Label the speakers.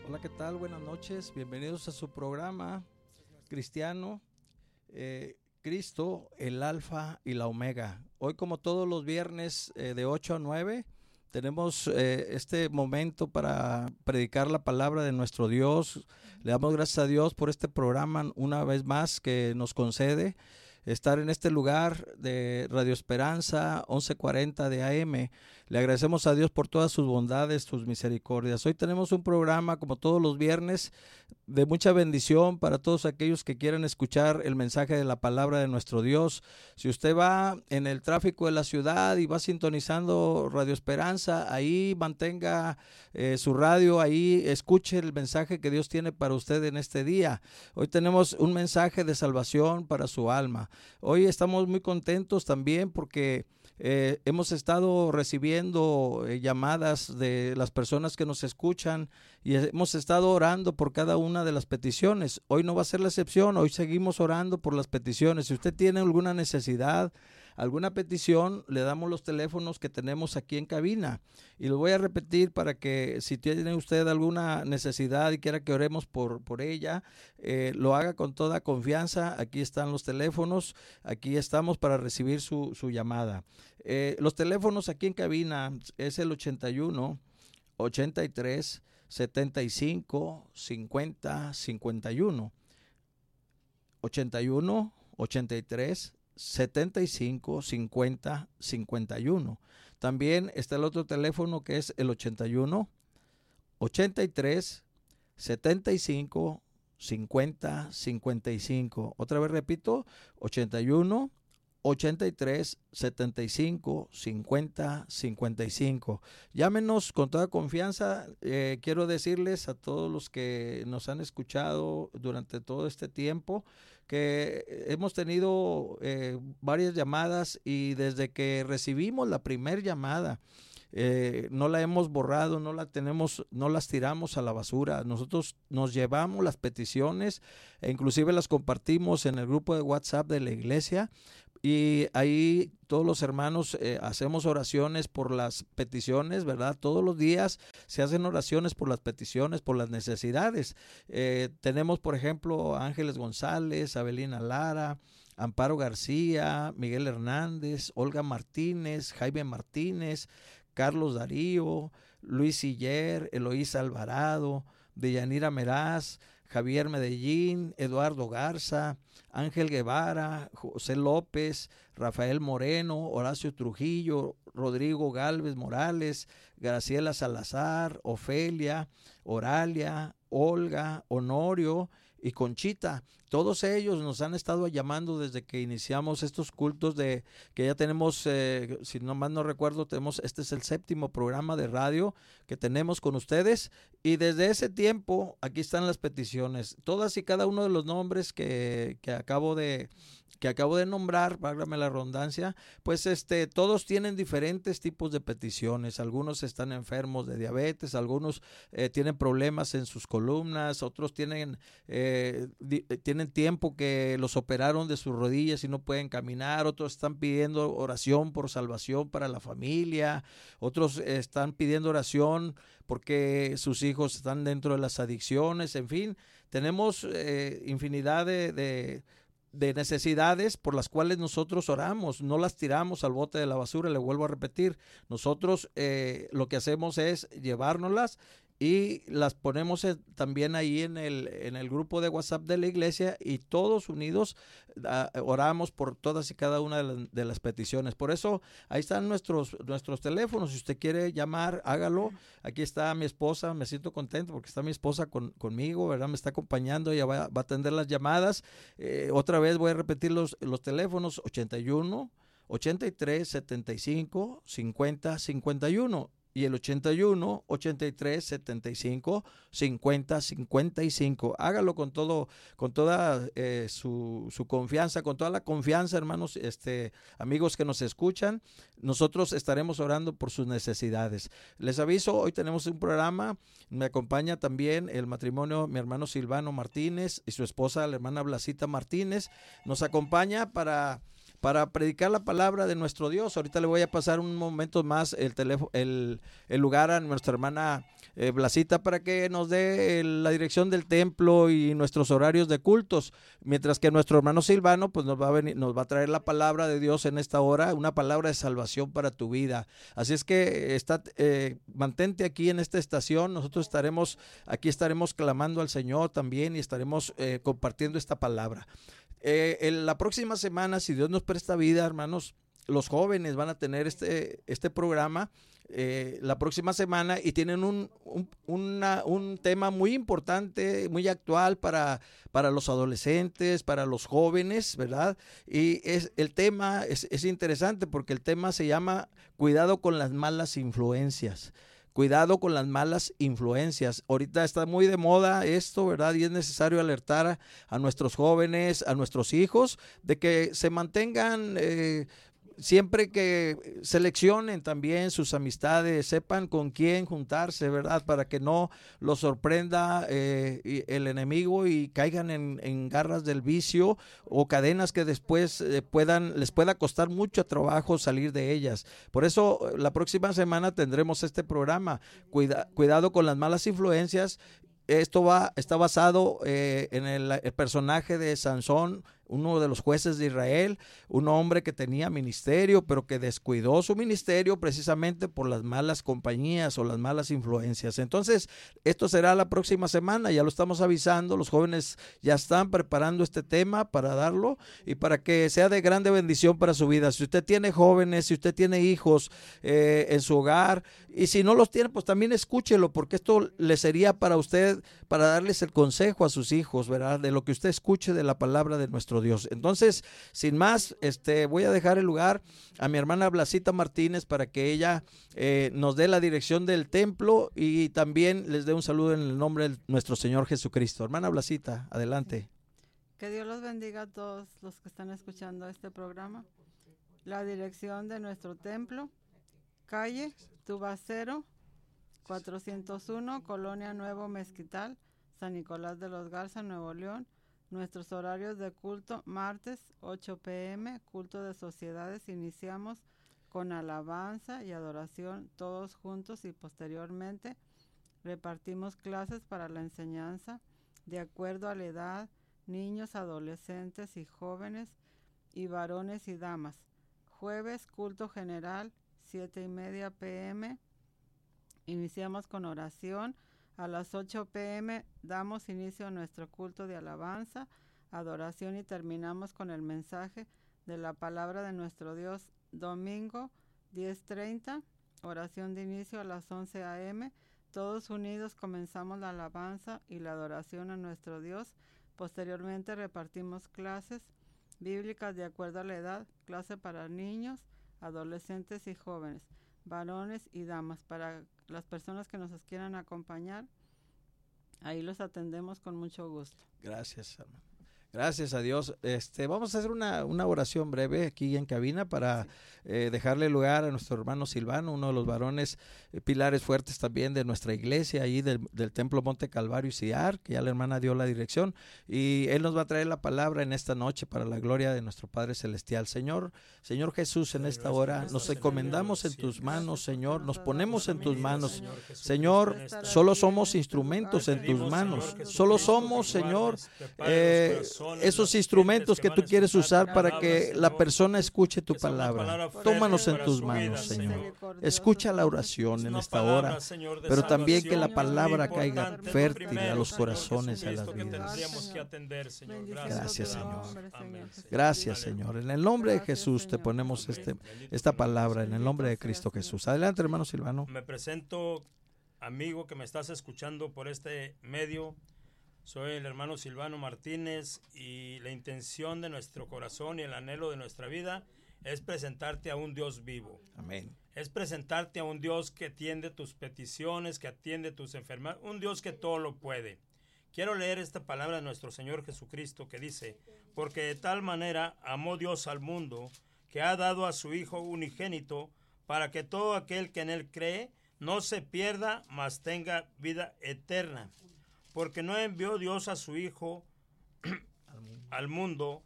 Speaker 1: Hola, ¿qué tal? Buenas noches. Bienvenidos a su programa cristiano, Cristo, el Alfa y la Omega. Hoy, como todos los viernes, de 8 a 9, tenemos este momento para predicar la palabra de nuestro Dios. Le damos gracias a Dios por este programa una vez más que nos concede estar en este lugar de Radio Esperanza 1140 de AM. Le agradecemos a Dios por todas sus bondades, sus misericordias. Hoy tenemos un programa, como todos los viernes, de mucha bendición para todos aquellos que quieran escuchar el mensaje de la palabra de nuestro Dios. Si usted va en el tráfico de la ciudad y va sintonizando Radio Esperanza, ahí mantenga su radio, ahí escuche el mensaje que Dios tiene para usted en este día. Hoy tenemos un mensaje de salvación para su alma. Hoy estamos muy contentos también porque hemos estado recibiendo llamadas de las personas que nos escuchan y hemos estado orando por cada una de las peticiones. Hoy no va a ser la excepción, hoy seguimos orando por las peticiones. Si usted tiene alguna necesidad, alguna petición, le damos los teléfonos que tenemos aquí en cabina y lo voy a repetir para que si tiene usted alguna necesidad y quiera que oremos por ella, lo haga con toda confianza. Aquí están los teléfonos, aquí estamos para recibir su llamada. Los teléfonos aquí en cabina es el 81 83 75 50 51, 81 83 75 50 51. También está el otro teléfono que es el 81 83 75 50 55. Otra vez repito, 81 83 75 50 55. Llámenos con toda confianza. Quiero decirles a todos los que nos han escuchado durante todo este tiempo que hemos tenido varias llamadas y desde que recibimos la primer llamada, no la hemos borrado, no las tiramos a la basura. Nosotros nos llevamos las peticiones e inclusive las compartimos en el grupo de WhatsApp de la iglesia. Y ahí todos los hermanos hacemos oraciones por las peticiones, ¿verdad? Todos los días se hacen oraciones por las peticiones, por las necesidades. Tenemos, por ejemplo, a Ángeles González, Abelina Lara, Amparo García, Miguel Hernández, Olga Martínez, Jaime Martínez, Carlos Darío, Luis Siller, Eloísa Alvarado, Deyanira Meraz, Javier Medellín, Eduardo Garza, Ángel Guevara, José López, Rafael Moreno, Horacio Trujillo, Rodrigo Galvez Morales, Graciela Salazar, Ofelia, Oralia, Olga, Honorio y Conchita. Todos ellos nos han estado llamando desde que iniciamos estos cultos que ya tenemos, si no mal no recuerdo, este es el 7º programa de radio que tenemos con ustedes y desde ese tiempo aquí están las peticiones, todas y cada uno de los nombres que acabo de nombrar, válgame la redundancia, pues todos tienen diferentes tipos de peticiones. Algunos están enfermos de diabetes, algunos tienen problemas en sus columnas, otros tienen tiempo que los operaron de sus rodillas y no pueden caminar, otros están pidiendo oración por salvación para la familia, otros están pidiendo oración porque sus hijos están dentro de las adicciones. En fin, tenemos infinidad de necesidades por las cuales nosotros oramos, no las tiramos al bote de la basura. Le vuelvo a repetir, nosotros lo que hacemos es llevárnoslas y las ponemos también ahí en el grupo de WhatsApp de la iglesia y todos unidos oramos por todas y cada una de las peticiones. Por eso ahí están nuestros teléfonos. Si usted quiere llamar, hágalo. Aquí está mi esposa, me siento contento porque está mi esposa conmigo, ¿verdad? Me está acompañando, ella va a atender las llamadas. Otra vez voy a repetir los teléfonos: 81 83 75 50 51 y el 81 83 75 50 55. Hágalo con toda su confianza, con toda la confianza, hermanos, amigos que nos escuchan. Nosotros estaremos orando por sus necesidades. Les aviso, hoy tenemos un programa. Me acompaña también el matrimonio, mi hermano Silvano Martínez y su esposa, la hermana Blasita Martínez. Nos acompaña para para predicar la palabra de nuestro Dios. Ahorita le voy a pasar un momento más el lugar a nuestra hermana Blasita para que nos dé la dirección del templo y nuestros horarios de cultos, mientras que nuestro hermano Silvano pues nos va a traer la palabra de Dios en esta hora, una palabra de salvación para tu vida. Así es que mantente aquí en esta estación. Nosotros estaremos clamando al Señor también y estaremos compartiendo esta palabra. La próxima semana, si Dios nos presta vida, hermanos, los jóvenes van a tener este programa la próxima semana y tienen un tema muy importante, muy actual para los adolescentes, para los jóvenes, ¿verdad? Y el tema es interesante porque el tema se llama Cuidado con las malas influencias. Cuidado con las malas influencias. Ahorita está muy de moda esto, ¿verdad? Y es necesario alertar a nuestros jóvenes, a nuestros hijos, de que se mantengan siempre que seleccionen también sus amistades, sepan con quién juntarse, ¿verdad? Para que no los sorprenda el enemigo y caigan en garras del vicio o cadenas que después les pueda costar mucho trabajo salir de ellas. Por eso la próxima semana tendremos este programa, Cuidado con las malas influencias. Está basado en el personaje de Sansón, uno de los jueces de Israel, un hombre que tenía ministerio, pero que descuidó su ministerio precisamente por las malas compañías o las malas influencias. Entonces, esto será la próxima semana, ya lo estamos avisando, los jóvenes ya están preparando este tema para darlo y para que sea de grande bendición para su vida. Si usted tiene jóvenes, si usted tiene hijos en su hogar, y si no los tiene, pues también escúchelo, porque esto le sería para usted, para darles el consejo a sus hijos, ¿verdad? De lo que usted escuche de la palabra de nuestro Dios. Entonces, sin más, voy a dejar el lugar a mi hermana Blasita Martínez para que ella nos dé la dirección del templo y también les dé un saludo en el nombre de nuestro Señor Jesucristo. Hermana Blasita, adelante.
Speaker 2: Que Dios los bendiga a todos los que están escuchando este programa. La dirección de nuestro templo, calle Tubacero 401, Colonia Nuevo Mezquital, San Nicolás de los Garza, Nuevo León. Nuestros horarios de culto: martes 8 p.m, culto de sociedades. Iniciamos con alabanza y adoración todos juntos y posteriormente repartimos clases para la enseñanza de acuerdo a la edad, niños, adolescentes y jóvenes, y varones y damas. Jueves, culto general 7:30 p.m. Iniciamos con oración. A las 8 p.m. damos inicio a nuestro culto de alabanza, adoración y terminamos con el mensaje de la palabra de nuestro Dios. Domingo 10:30, oración de inicio a las 11 a.m. Todos unidos comenzamos la alabanza y la adoración a nuestro Dios. Posteriormente repartimos clases bíblicas de acuerdo a la edad, clase para niños, adolescentes y jóvenes, varones y damas. Para las personas que nos quieran acompañar, ahí los atendemos con mucho gusto.
Speaker 1: Gracias, hermano. Gracias a Dios. Vamos a hacer una oración breve aquí en cabina para dejarle lugar a nuestro hermano Silvano, uno de los varones pilares fuertes también de nuestra iglesia, ahí del Templo Monte Calvario y Siar, que ya la hermana dio la dirección, y él nos va a traer la palabra en esta noche para la gloria de nuestro Padre Celestial. Señor Jesús, en esta hora nos encomendamos en tus manos, Señor, nos ponemos en tus manos. Señor, solo somos instrumentos en tus manos, solo somos, Señor, esos instrumentos que tú quieres usar para que la persona escuche tu palabra. Tómanos en tus manos, Señor. Escucha la oración en esta hora, pero también que la palabra caiga fértil a los corazones, a las vidas. Gracias, Señor. Gracias, Señor. En el nombre de Jesús te ponemos esta palabra, en el nombre de Cristo Jesús. Adelante, hermano Silvano.
Speaker 3: Me presento, amigo que me estás escuchando por este medio. Soy el hermano Silvano Martínez y la intención de nuestro corazón y el anhelo de nuestra vida es presentarte a un Dios vivo.
Speaker 1: Amén.
Speaker 3: Es presentarte a un Dios que atiende tus peticiones, que atiende tus enfermedades, un Dios que todo lo puede. Quiero leer esta palabra de nuestro Señor Jesucristo que dice: porque de tal manera amó Dios al mundo, que ha dado a su Hijo unigénito, para que todo aquel que en él cree no se pierda, mas tenga vida eterna. Porque no envió Dios a su Hijo al mundo